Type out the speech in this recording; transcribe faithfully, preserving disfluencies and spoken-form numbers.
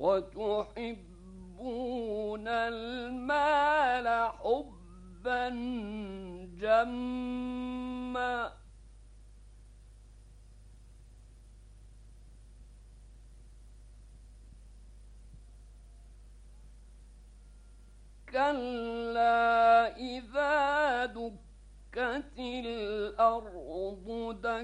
وتحبون المال حبا جما كلا إذا دكت الأرض دكا